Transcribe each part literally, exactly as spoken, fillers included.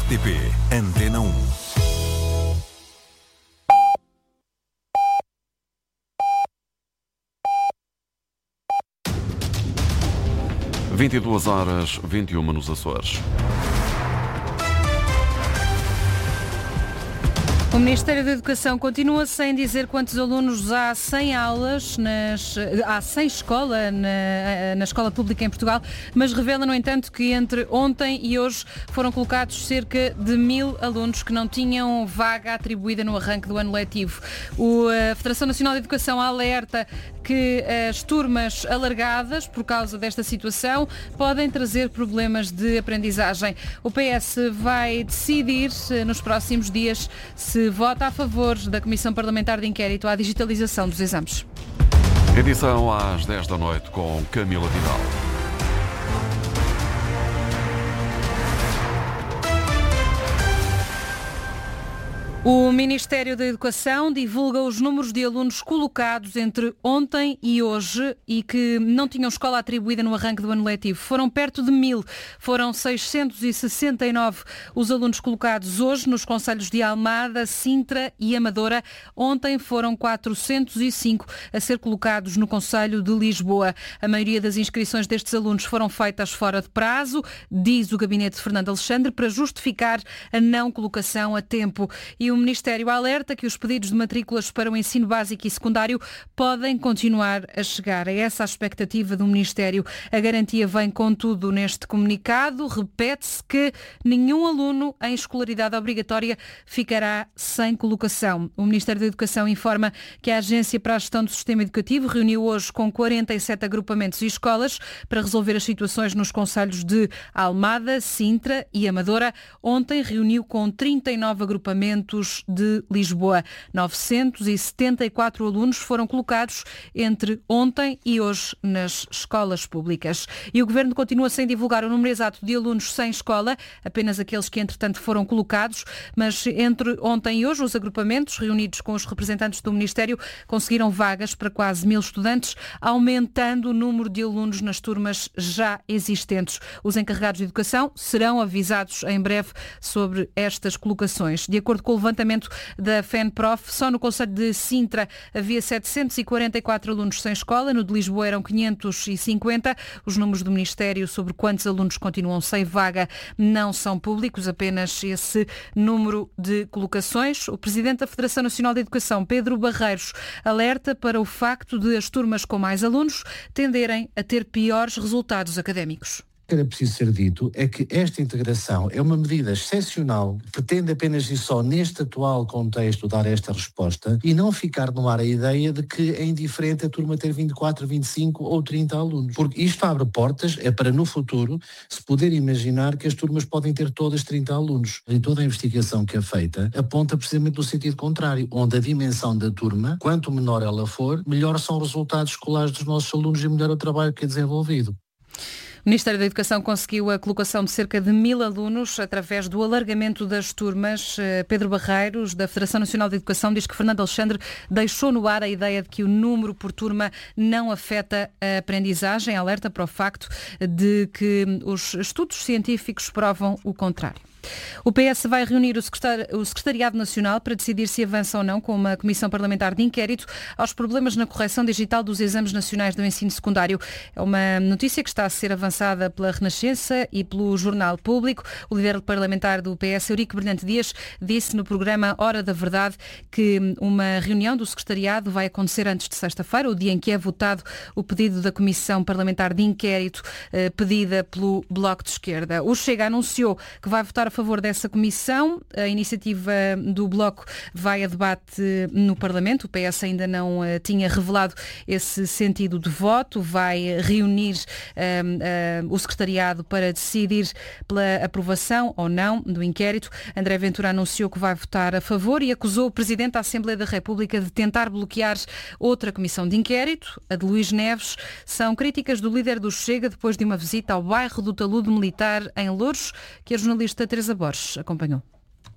T P Antena um. vinte e duas horas, vinte e uma nos Açores. O Ministério da Educação continua sem dizer quantos alunos há sem aulas, nas, há sem escola na, na escola pública em Portugal, mas revela, no entanto, que entre ontem e hoje foram colocados cerca de mil alunos que não tinham vaga atribuída no arranque do ano letivo. O, a Federação Nacional de Educação alerta que as turmas alargadas, por causa desta situação, podem trazer problemas de aprendizagem. O P S vai decidir nos próximos dias se vota a favor da Comissão Parlamentar de Inquérito à digitalização dos exames. Edição às dez da noite com Camila Vidal. O Ministério da Educação divulga os números de alunos colocados entre ontem e hoje e que não tinham escola atribuída no arranque do ano letivo. Foram perto de mil. Foram seiscentos e sessenta e nove os alunos colocados hoje nos concelhos de Almada, Sintra e Amadora. Ontem foram quatrocentos e cinco a ser colocados no concelho de Lisboa. A maioria das inscrições destes alunos foram feitas fora de prazo, diz o gabinete de Fernando Alexandre, para justificar a não colocação a tempo. E o O Ministério alerta que os pedidos de matrículas para o ensino básico e secundário podem continuar a chegar. É essa a expectativa do Ministério. A garantia vem, contudo, neste comunicado. Repete-se que nenhum aluno em escolaridade obrigatória ficará sem colocação. O Ministério da Educação informa que a Agência para a Gestão do Sistema Educativo reuniu hoje com quarenta e sete agrupamentos e escolas para resolver as situações nos concelhos de Almada, Sintra e Amadora. Ontem reuniu com trinta e nove agrupamentos de Lisboa. novecentos e setenta e quatro alunos foram colocados entre ontem e hoje nas escolas públicas. E o Governo continua sem divulgar o número exato de alunos sem escola, apenas aqueles que, entretanto, foram colocados, mas entre ontem e hoje os agrupamentos, reunidos com os representantes do Ministério, conseguiram vagas para quase mil estudantes, aumentando o número de alunos nas turmas já existentes. Os encarregados de educação serão avisados em breve sobre estas colocações. De acordo com o levantamento da FENPROF, só no concelho de Sintra havia setecentos e quarenta e quatro alunos sem escola, no de Lisboa eram quinhentos e cinquenta. Os números do Ministério sobre quantos alunos continuam sem vaga não são públicos, apenas esse número de colocações. O Presidente da Federação Nacional de Educação, Pedro Barreiros, alerta para o facto de as turmas com mais alunos tenderem a ter piores resultados académicos. O que era preciso ser dito é que esta integração é uma medida excepcional, pretende apenas e só neste atual contexto dar esta resposta e não ficar no ar a ideia de que é indiferente a turma ter vinte e quatro, vinte e cinco ou trinta alunos. Porque isto abre portas, é para no futuro se poder imaginar que as turmas podem ter todas trinta alunos. E toda a investigação que é feita aponta precisamente no sentido contrário, onde a dimensão da turma, quanto menor ela for, melhor são os resultados escolares dos nossos alunos e melhor o trabalho que é desenvolvido. O Ministério da Educação conseguiu a colocação de cerca de mil alunos através do alargamento das turmas. Pedro Barreiros, da Federação Nacional de Educação, diz que Fernando Alexandre deixou no ar a ideia de que o número por turma não afeta a aprendizagem. Alerta para o facto de que os estudos científicos provam o contrário. O P S vai reunir o Secretariado Nacional para decidir se avança ou não com uma comissão parlamentar de inquérito aos problemas na correção digital dos exames nacionais do ensino secundário. É uma notícia que está a ser avançada pela Renascença e pelo Jornal Público. O líder parlamentar do P S, Eurico Brilhante Dias, disse no programa Hora da Verdade que uma reunião do Secretariado vai acontecer antes de sexta-feira, o dia em que é votado o pedido da Comissão Parlamentar de Inquérito eh, pedida pelo Bloco de Esquerda. O Chega anunciou que vai votar a favor dessa comissão. A iniciativa do Bloco vai a debate no Parlamento. O P S ainda não uh, tinha revelado esse sentido de voto. Vai reunir uh, uh, o secretariado para decidir pela aprovação ou não do inquérito. André Ventura anunciou que vai votar a favor e acusou o Presidente da Assembleia da República de tentar bloquear outra comissão de inquérito, a de Luís Neves. São críticas do líder do Chega depois de uma visita ao bairro do Talude Militar em Louros, que a jornalista Teresa Borges acompanhou.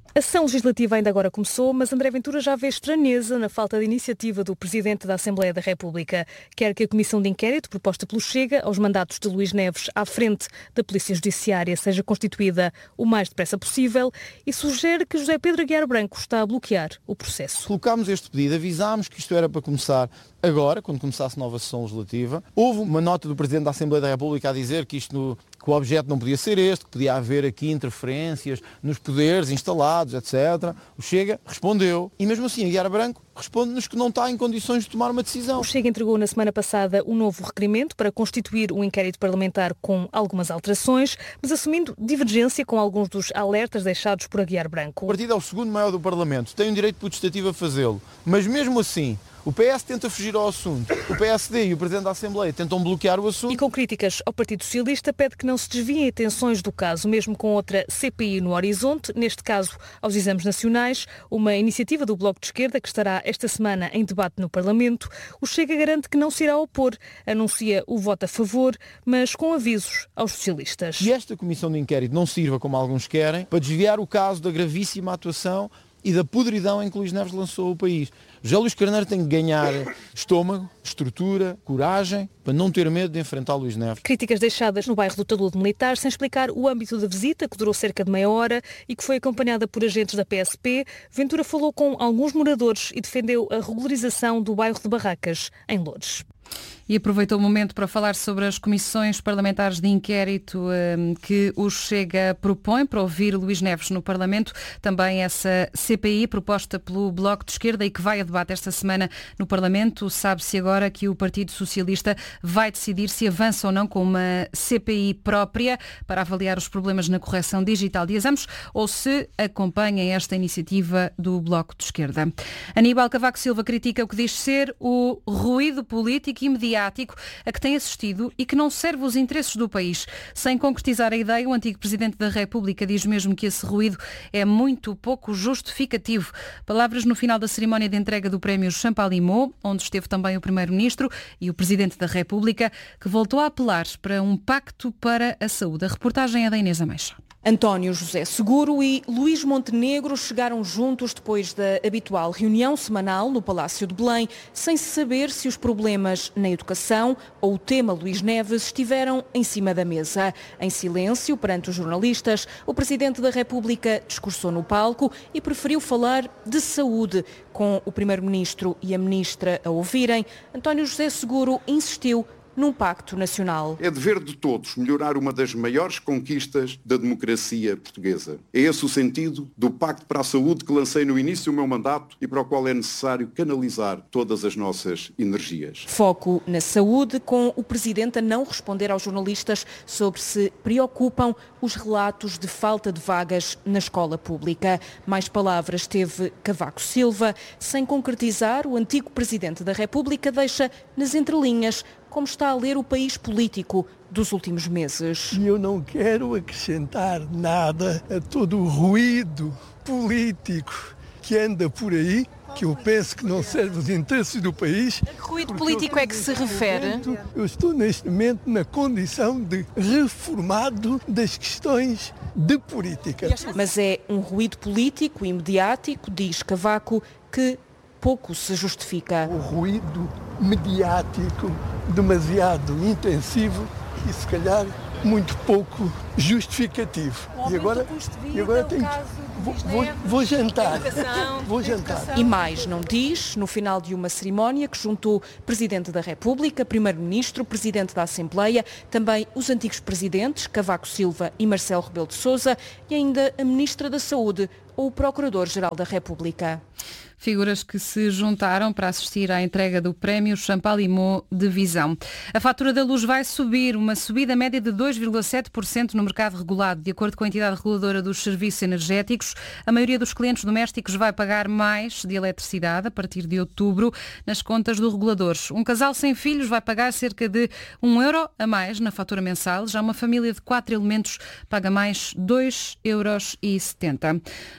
A sessão legislativa ainda agora começou, mas André Ventura já vê estranheza na falta de iniciativa do Presidente da Assembleia da República. Quer que a comissão de inquérito proposta pelo Chega aos mandatos de Luís Neves à frente da Polícia Judiciária seja constituída o mais depressa possível e sugere que José Pedro Aguiar Branco está a bloquear o processo. Colocámos este pedido, avisámos que isto era para começar agora, quando começasse a nova sessão legislativa. Houve uma nota do Presidente da Assembleia da República a dizer que isto no, que o objeto não podia ser este, que podia haver aqui interferências nos poderes instalados, etcétera. O Chega respondeu e mesmo assim Aguiar Branco responde-nos que não está em condições de tomar uma decisão. O Chega entregou na semana passada um novo requerimento para constituir um inquérito parlamentar com algumas alterações, mas assumindo divergência com alguns dos alertas deixados por Aguiar Branco. O partido é o segundo maior do Parlamento, tem um direito potestativo a fazê-lo, mas mesmo assim o P S tenta fugir ao assunto, o P S D e o Presidente da Assembleia tentam bloquear o assunto. E com críticas ao Partido Socialista, pede que não se desviem atenções do caso, mesmo com outra C P I no horizonte, neste caso aos exames nacionais, uma iniciativa do Bloco de Esquerda que estará esta semana em debate no Parlamento. O Chega garante que não se irá opor, anuncia o voto a favor, mas com avisos aos socialistas. E esta comissão de inquérito não sirva, como alguns querem, para desviar o caso da gravíssima atuação e da podridão em que Luís Neves lançou o país. José Luís Carneiro tem que ganhar estômago, estrutura, coragem, para não ter medo de enfrentar Luís Neves. Críticas deixadas no bairro do Talude Militar, sem explicar o âmbito da visita, que durou cerca de meia hora e que foi acompanhada por agentes da P S P. Ventura falou com alguns moradores e defendeu a regularização do bairro de Barracas, em Loures. E aproveitou o momento para falar sobre as comissões parlamentares de inquérito um, que o Chega propõe para ouvir Luís Neves no Parlamento. Também essa C P I proposta pelo Bloco de Esquerda e que vai a debate esta semana no Parlamento. Sabe-se agora que o Partido Socialista vai decidir se avança ou não com uma C P I própria para avaliar os problemas na correção digital de exames ou se acompanha esta iniciativa do Bloco de Esquerda. Aníbal Cavaco Silva critica o que diz ser o ruído político e mediático a que tem assistido e que não serve os interesses do país. Sem concretizar a ideia, o antigo Presidente da República diz mesmo que esse ruído é muito pouco justificativo. Palavras no final da cerimónia de entrega do prémio Champalimau, onde esteve também o Primeiro-Ministro e o Presidente da República, que voltou a apelar para um pacto para a saúde. A reportagem é da Inês Ameixa. António José Seguro e Luís Montenegro chegaram juntos depois da habitual reunião semanal no Palácio de Belém, sem se saber se os problemas na educação ou o tema Luís Neves estiveram em cima da mesa. Em silêncio, perante os jornalistas, o Presidente da República discursou no palco e preferiu falar de saúde. Com o Primeiro-Ministro e a Ministra a ouvirem, António José Seguro insistiu num pacto nacional. É dever de todos melhorar uma das maiores conquistas da democracia portuguesa. É esse o sentido do Pacto para a Saúde que lancei no início do meu mandato e para o qual é necessário canalizar todas as nossas energias. Foco na saúde, com o Presidente a não responder aos jornalistas sobre se preocupam os relatos de falta de vagas na escola pública. Mais palavras teve Cavaco Silva. Sem concretizar, o antigo Presidente da República deixa nas entrelinhas como está a ler o país político dos últimos meses. E eu não quero acrescentar nada a todo o ruído político que anda por aí, que eu penso que não serve os interesses do país. A que ruído político é que se refere? Eu estou neste momento na condição de reformado das questões de política. Mas é um ruído político e mediático, diz Cavaco, que pouco se justifica. O ruído mediático demasiado intensivo e se calhar muito pouco justificativo. E agora, e agora tenho vou, vou, vou jantar. Vou jantar. E mais não diz, no final de uma cerimónia que juntou Presidente da República, Primeiro-Ministro, Presidente da Assembleia, também os antigos Presidentes, Cavaco Silva e Marcelo Rebelo de Sousa, e ainda a Ministra da Saúde ou o Procurador-Geral da República. Figuras que se juntaram para assistir à entrega do prémio Champalimau de Visão. A fatura da luz vai subir, uma subida média de dois vírgula sete por cento no mercado regulado. De acordo com a entidade reguladora dos serviços energéticos, a maioria dos clientes domésticos vai pagar mais de eletricidade a partir de outubro nas contas do regulador. Um casal sem filhos vai pagar cerca de um euro a mais na fatura mensal. Já uma família de quatro elementos paga mais dois euros e setenta. No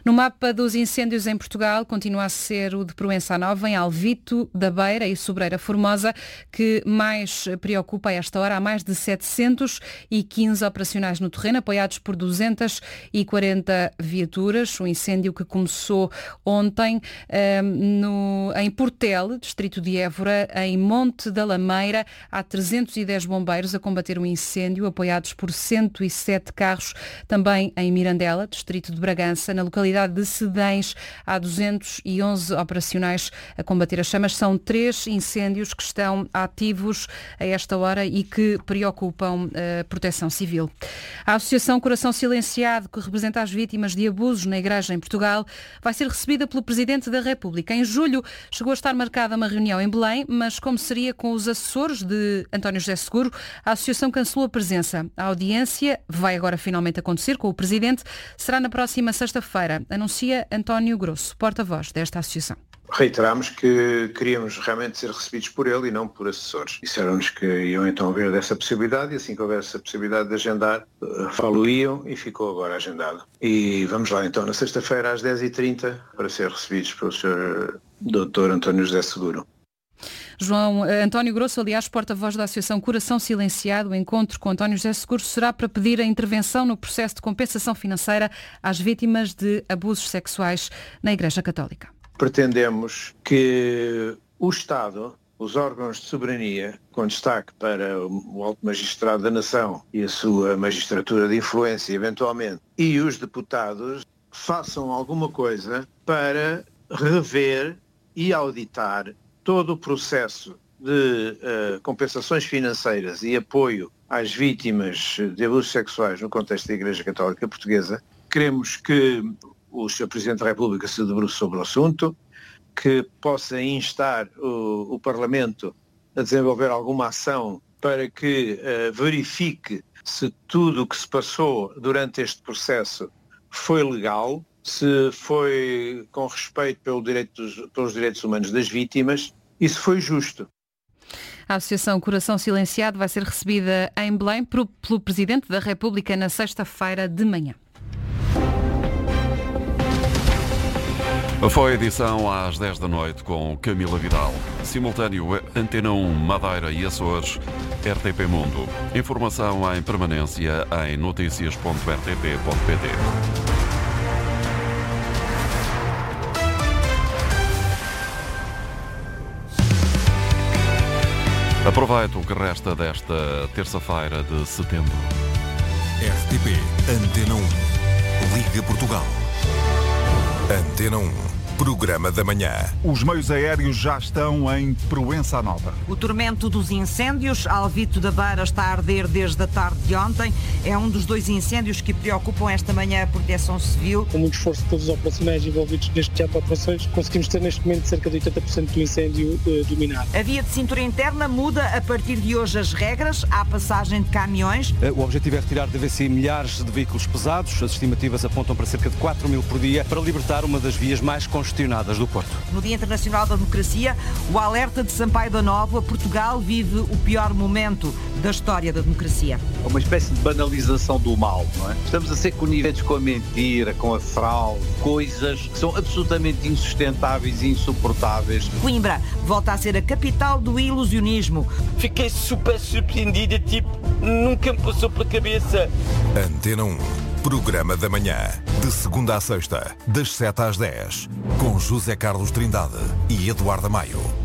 No mapa dos incêndios em Portugal continua a ser o de Proença Nova, em Alvito da Beira e Sobreira Formosa, que mais preocupa a esta hora. Há mais de setecentos e quinze operacionais no terreno, apoiados por duzentas e quarenta viaturas. Um incêndio que começou ontem um, no, em Portel, distrito de Évora, em Monte da Lameira. Há trezentos e dez bombeiros a combater o incêndio, apoiados por cento e sete carros. Também em Mirandela, distrito de Bragança, na localidade de Sedães, há duzentos e onze operacionais a combater as chamas. São três incêndios que estão ativos a esta hora e que preocupam a Proteção Civil. A Associação Coração Silenciado, que representa as vítimas de abusos na Igreja em Portugal, vai ser recebida pelo Presidente da República. Em julho chegou a estar marcada uma reunião em Belém, mas como seria com os assessores de António José Seguro, a Associação cancelou a presença. A audiência vai agora finalmente acontecer com o Presidente. Será na próxima sexta-feira, anuncia António Grosso, porta-voz desta associação. Reiteramos que queríamos realmente ser recebidos por ele e não por assessores. Disseram-nos que iam então ver dessa possibilidade e assim que houvesse a possibilidade de agendar, falo-iam e ficou agora agendado. E vamos lá então na sexta-feira às dez e trinta para ser recebidos pelo senhor doutor António José Seguro. João António Grosso, aliás, porta-voz da Associação Coração Silenciado. O encontro com António José Seguro será para pedir a intervenção no processo de compensação financeira às vítimas de abusos sexuais na Igreja Católica. Pretendemos que o Estado, os órgãos de soberania, com destaque para o Alto Magistrado da Nação e a sua magistratura de influência, eventualmente, e os deputados, façam alguma coisa para rever e auditar todo o processo de uh, compensações financeiras e apoio às vítimas de abusos sexuais no contexto da Igreja Católica Portuguesa. Queremos que o senhor Presidente da República se debruce sobre o assunto, que possa instar o, o Parlamento a desenvolver alguma ação para que uh, verifique se tudo o que se passou durante este processo foi legal, se foi com respeito pelo direito dos, pelos direitos humanos das vítimas e se foi justo. A Associação Coração Silenciado vai ser recebida em Belém pelo Presidente da República na sexta-feira de manhã. Foi a edição às dez da noite com Camila Vidal. Simultâneo Antena um, Madeira e Açores, R T P Mundo. Informação em permanência em notícias ponto r t p ponto p t. Aproveito o que resta desta terça-feira de setembro. R T P Antena um. Liga Portugal. Antena um. Programa da manhã. Os meios aéreos já estão em Proença Nova. O tormento dos incêndios, Alvito da Beira, está a arder desde a tarde de ontem. É um dos dois incêndios que preocupam esta manhã a Proteção Civil. Com muito esforço de todos os operacionais envolvidos neste tipo de operações, conseguimos ter neste momento cerca de oitenta por cento do incêndio eh, dominado. A via de cintura interna muda a partir de hoje as regras. Há passagem de caminhões. O objetivo é retirar de V C milhares de veículos pesados. As estimativas apontam para cerca de quatro mil por dia para libertar uma das vias mais congestionadas do Porto. No Dia Internacional da Democracia, o alerta de Sampaio da Nova, Portugal vive o pior momento da história da democracia. É uma espécie de banalização do mal, não é? Estamos a ser coniventes com a mentira, com a fraude, coisas que são absolutamente insustentáveis e insuportáveis. Coimbra volta a ser a capital do ilusionismo. Fiquei super surpreendida, tipo, nunca me passou pela cabeça. Antena um. Programa da manhã, de segunda à sexta, das sete às dez, com José Carlos Trindade e Eduardo Maio.